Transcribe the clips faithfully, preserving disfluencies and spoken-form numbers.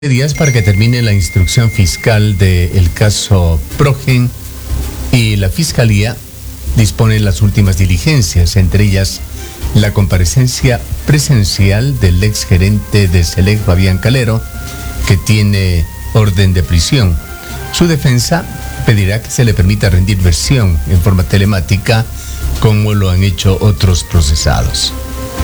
días para que termine la instrucción fiscal del caso Progen y la Fiscalía dispone las últimas diligencias, entre ellas la comparecencia presencial del exgerente de Select, Fabián Calero, que tiene orden de prisión. Su defensa pedirá que se le permita rendir versión en forma telemática, como lo han hecho otros procesados.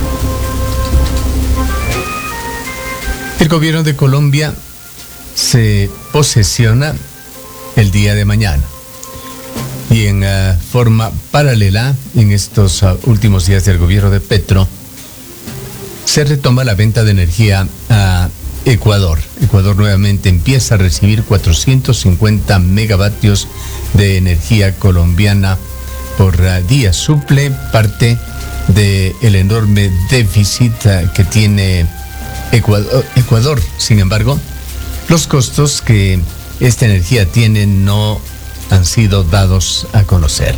El gobierno de Colombia se posesiona el día de mañana y en uh, forma paralela, en estos uh, últimos días del gobierno de Petro, se retoma la venta de energía a Ecuador. Ecuador nuevamente empieza a recibir cuatrocientos cincuenta megavatios de energía colombiana por uh, día. Suple parte del enorme déficit uh, que tiene Ecuador, Ecuador. Sin embargo, los costos que esta energía tiene no han sido dados a conocer.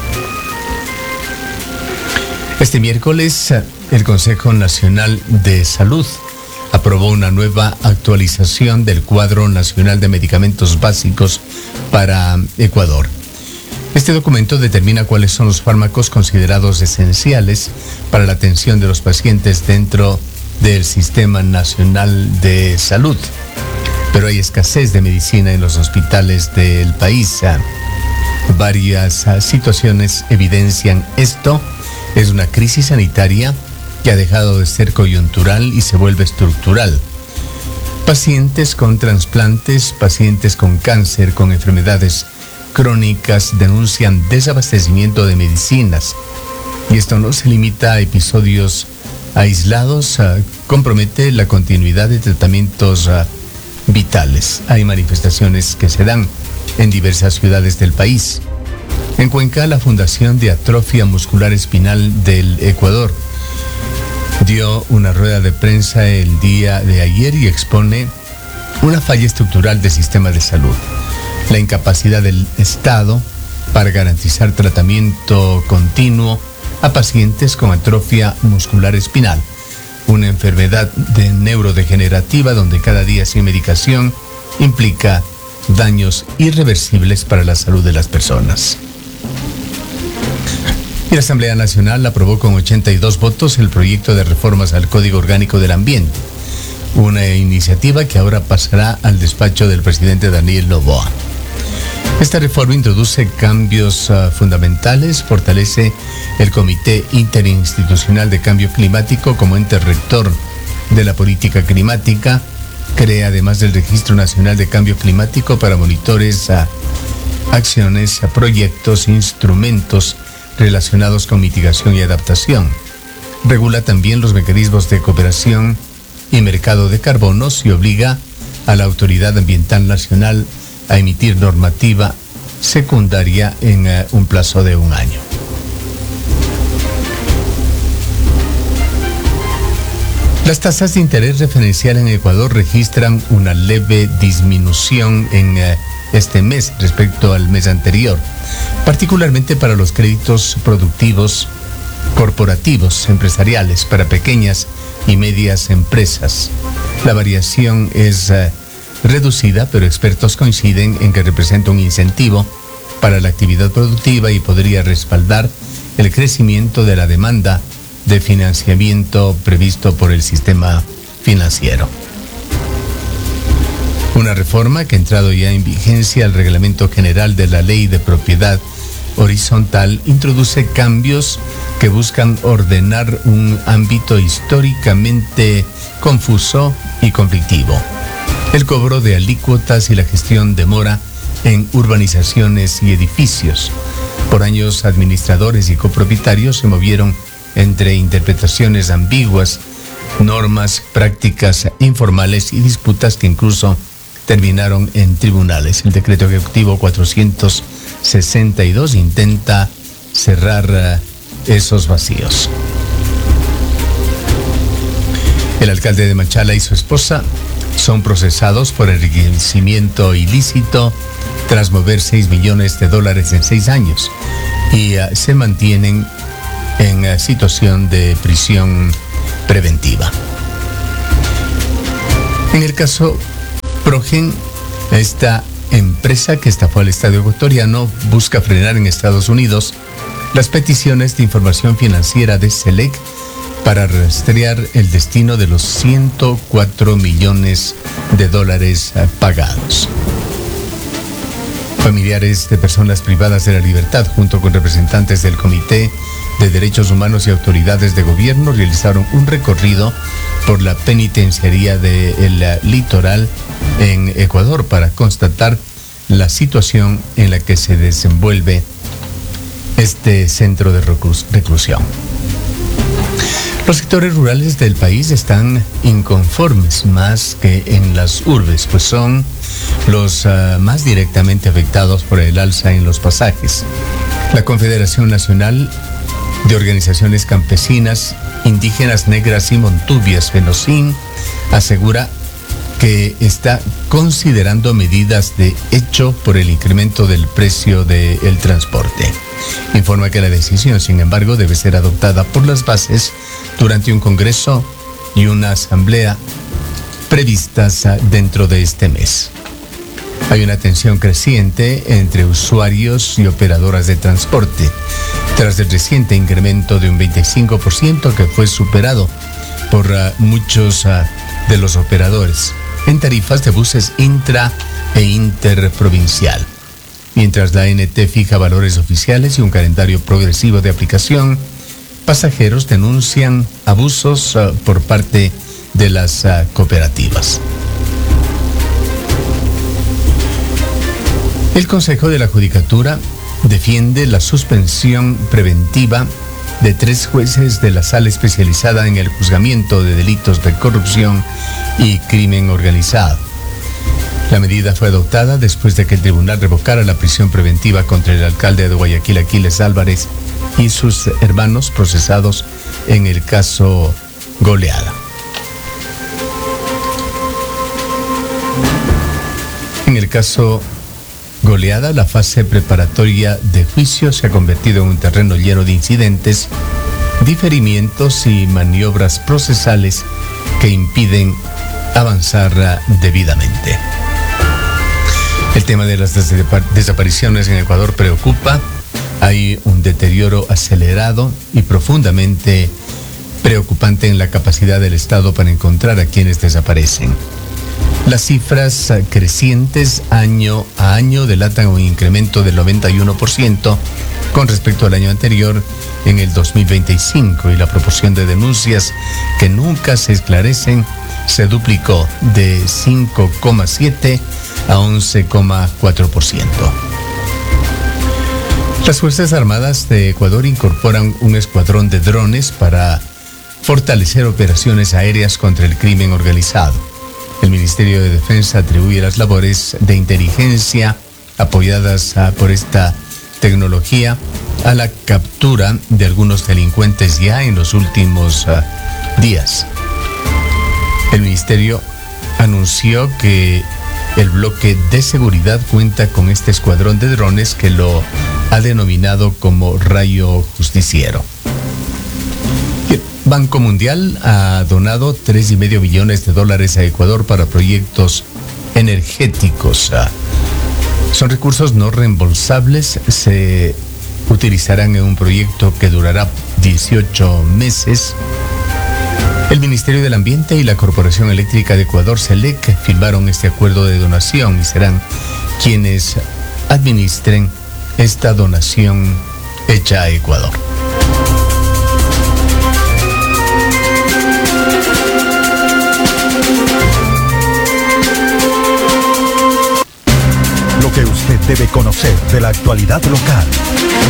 Este miércoles, el Consejo Nacional de Salud aprobó una nueva actualización del Cuadro Nacional de Medicamentos Básicos para Ecuador. Este documento determina cuáles son los fármacos considerados esenciales para la atención de los pacientes dentro del Sistema Nacional de Salud. Pero hay escasez de medicina en los hospitales del país. Varias situaciones evidencian esto. Es una crisis sanitaria que ha dejado de ser coyuntural y se vuelve estructural. Pacientes con trasplantes, pacientes con cáncer, con enfermedades crónicas denuncian desabastecimiento de medicinas. Y esto no se limita a episodios aislados, uh, compromete la continuidad de tratamientos uh, vitales. Hay manifestaciones que se dan en diversas ciudades del país. En Cuenca, la Fundación de Atrofia Muscular Espinal del Ecuador dio una rueda de prensa el día de ayer y expone una falla estructural del sistema de salud, la incapacidad del Estado para garantizar tratamiento continuo a pacientes con atrofia muscular espinal, una enfermedad de neurodegenerativa donde cada día sin medicación implica daños irreversibles para la salud de las personas. Y la Asamblea Nacional aprobó con ochenta y dos votos el proyecto de reformas al Código Orgánico del Ambiente, una iniciativa que ahora pasará al despacho del presidente Daniel Noboa. Esta reforma introduce cambios uh, fundamentales, fortalece el Comité Interinstitucional de Cambio Climático como ente rector de la política climática, crea además el Registro Nacional de Cambio Climático para monitores a acciones, a proyectos, instrumentos relacionados con mitigación y adaptación. Regula también los mecanismos de cooperación y mercado de carbonos y obliga a la Autoridad Ambiental Nacional a emitir normativa secundaria en uh, un plazo de un año. Las tasas de interés referencial en Ecuador registran una leve disminución en uh, este mes respecto al mes anterior, particularmente para los créditos productivos corporativos, empresariales, para pequeñas y medias empresas. La variación es uh, reducida, pero expertos coinciden en que representa un incentivo para la actividad productiva y podría respaldar el crecimiento de la demanda de financiamiento previsto por el sistema financiero. Una reforma que ha entrado ya en vigencia al Reglamento General de la Ley de Propiedad Horizontal introduce cambios que buscan ordenar un ámbito históricamente confuso y conflictivo. El cobro de alícuotas y la gestión de mora en urbanizaciones y edificios. Por años, administradores y copropietarios se movieron entre interpretaciones ambiguas, normas, prácticas informales y disputas que incluso terminaron en tribunales. El decreto ejecutivo cuatrocientos sesenta y dos intenta cerrar uh, esos vacíos. El alcalde de Machala y su esposa son procesados por enriquecimiento ilícito tras mover seis millones de dólares en seis años y uh, se mantienen en uh, situación de prisión preventiva. En el caso Progen, esta empresa que estafó al Estado ecuatoriano, busca frenar en Estados Unidos las peticiones de información financiera de SELEC para rastrear el destino de los ciento cuatro millones de dólares pagados. Familiares de personas privadas de la libertad, junto con representantes del Comité de Derechos Humanos y autoridades de gobierno, realizaron un recorrido por la penitenciaría del litoral en Ecuador para constatar la situación en la que se desenvuelve este centro de reclusión. Los sectores rurales del país están inconformes más que en las urbes, pues son los uh, más directamente afectados por el alza en los pasajes. La Confederación Nacional de Organizaciones Campesinas, Indígenas, Negras y Montubias, FENOCIN, asegura que está considerando medidas de hecho por el incremento del precio del transporte. Informa que la decisión, sin embargo, debe ser adoptada por las bases durante un congreso y una asamblea previstas dentro de este mes. Hay una tensión creciente entre usuarios y operadoras de transporte, tras el reciente incremento de un veinticinco por ciento que fue superado por uh, muchos uh, de los operadores en tarifas de buses intra e interprovincial. Mientras la A N T fija valores oficiales y un calendario progresivo de aplicación, pasajeros denuncian abusos uh, por parte de las uh, cooperativas. El Consejo de la Judicatura defiende la suspensión preventiva de tres jueces de la Sala Especializada en el Juzgamiento de Delitos de Corrupción y Crimen Organizado. La medida fue adoptada después de que el tribunal revocara la prisión preventiva contra el alcalde de Guayaquil, Aquiles Álvarez, y sus hermanos procesados en el caso Goleada. En el caso Goleada, la fase preparatoria de juicio se ha convertido en un terreno lleno de incidentes, diferimientos y maniobras procesales que impiden avanzar debidamente. El tema de las desapariciones en Ecuador preocupa. Hay un deterioro acelerado y profundamente preocupante en la capacidad del Estado para encontrar a quienes desaparecen. Las cifras crecientes año a año delatan un incremento del noventa y uno por ciento con respecto al año anterior en el dos mil veinticinco, y la proporción de denuncias que nunca se esclarecen se duplicó de cinco coma siete a once coma cuatro por ciento. Las Fuerzas Armadas de Ecuador incorporan un escuadrón de drones para fortalecer operaciones aéreas contra el crimen organizado. El Ministerio de Defensa atribuye las labores de inteligencia apoyadas uh, por esta tecnología a la captura de algunos delincuentes ya en los últimos uh, días. El Ministerio anunció que el bloque de seguridad cuenta con este escuadrón de drones que lo ha denominado como Rayo Justiciero. Banco Mundial ha donado tres y medio millones de dólares a Ecuador para proyectos energéticos. Son recursos no reembolsables, se utilizarán en un proyecto que durará dieciocho meses. El Ministerio del Ambiente y la Corporación Eléctrica de Ecuador, SELEC, firmaron este acuerdo de donación y serán quienes administren esta donación hecha a Ecuador. Lo que usted debe conocer de la actualidad local,